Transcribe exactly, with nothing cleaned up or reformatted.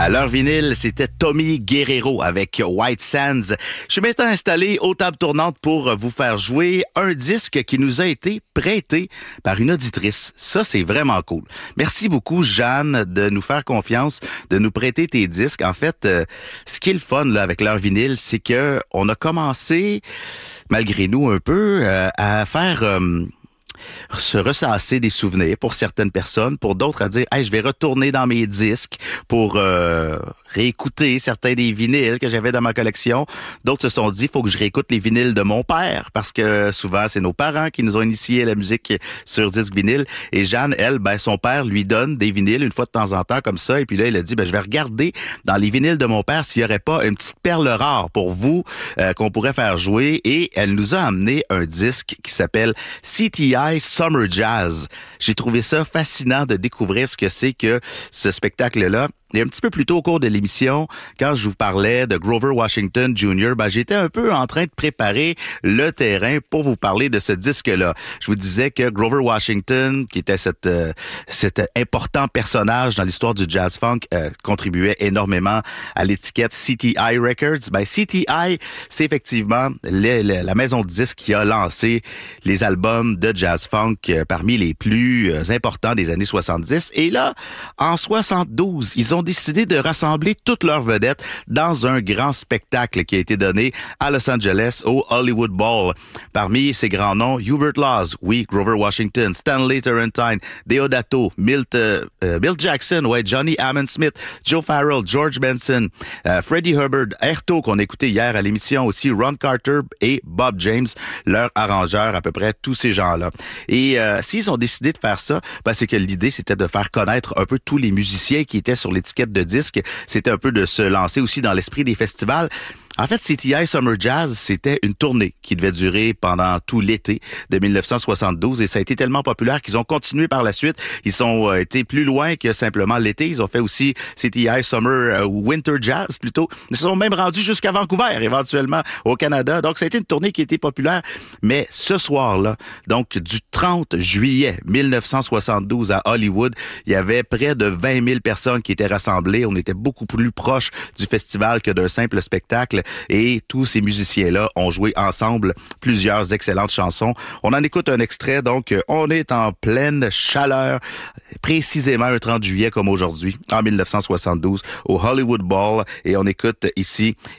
À l'heure vinyle, c'était Tommy Guerrero avec White Sands. Je suis maintenant installé aux tables tournantes pour vous faire jouer un disque qui nous a été prêté par une auditrice. Ça, c'est vraiment cool. Merci beaucoup, Jeanne, de nous faire confiance, de nous prêter tes disques. En fait, euh, ce qui est le fun là avec l'heure vinyle, c'est que on a commencé, malgré nous un peu, euh, à faire... Euh, se ressasser des souvenirs pour certaines personnes, pour d'autres à dire hey, je vais retourner dans mes disques pour euh, réécouter certains des vinyles que j'avais dans ma collection. D'autres se sont dit faut que je réécoute les vinyles de mon père parce que souvent c'est nos parents qui nous ont initiés à la musique sur disque vinyle. Et Jeanne, elle, ben son père lui donne des vinyles une fois de temps en temps comme ça. Et puis là, il a dit ben je vais regarder dans les vinyles de mon père s'il y aurait pas une petite perle rare pour vous euh, qu'on pourrait faire jouer. Et elle nous a amené un disque qui s'appelle C T I Summer Jazz. J'ai trouvé ça fascinant de découvrir ce que c'est que ce spectacle-là. Et un petit peu plus tôt au cours de l'émission, quand je vous parlais de Grover Washington Junior, ben j'étais un peu en train de préparer le terrain pour vous parler de ce disque-là. Je vous disais que Grover Washington, qui était cet, euh, cet important personnage dans l'histoire du jazz funk, euh, contribuait énormément à l'étiquette C T I Records. Ben C T I, c'est effectivement les, les, la maison de disques qui a lancé les albums de jazz funk euh, parmi les plus euh, importants des années soixante-dix. Et là, en soixante-douze, ils ont décidé de rassembler toutes leurs vedettes dans un grand spectacle qui a été donné à Los Angeles au Hollywood Bowl. Parmi ces grands noms, Hubert Laws, oui, Grover Washington, Stanley Turrentine, Deodato, Milt, euh, Milt Jackson, ouais, Johnny Hammond Smith, Joe Farrell, George Benson, euh, Freddie Hubbard, Airto qu'on a écouté hier à l'émission aussi, Ron Carter et Bob James, leurs arrangeurs, à peu près tous ces gens-là. Et euh, s'ils ont décidé de faire ça, ben, c'est que l'idée c'était de faire connaître un peu tous les musiciens qui étaient sur l'étiquette de disque. C'était un peu de se lancer aussi dans l'esprit des festivals. En fait, C T I Summer Jazz, c'était une tournée qui devait durer pendant tout l'été de dix-neuf cent soixante-douze et ça a été tellement populaire qu'ils ont continué par la suite. Ils ont euh, été plus loin que simplement l'été. Ils ont fait aussi C T I Summer euh, Winter Jazz plutôt. Ils se sont même rendus jusqu'à Vancouver éventuellement au Canada. Donc, ça a été une tournée qui a été populaire. Mais ce soir-là, donc du trente juillet dix-neuf cent soixante-douze à Hollywood, il y avait près de vingt mille personnes qui étaient rassemblées. On était beaucoup plus proche du festival que d'un simple spectacle. Et tous ces musiciens-là ont joué ensemble plusieurs excellentes chansons. On en écoute un extrait, donc on est en pleine chaleur, précisément un trente juillet comme aujourd'hui, en dix-neuf cent soixante-douze, au Hollywood Bowl, et on écoute ici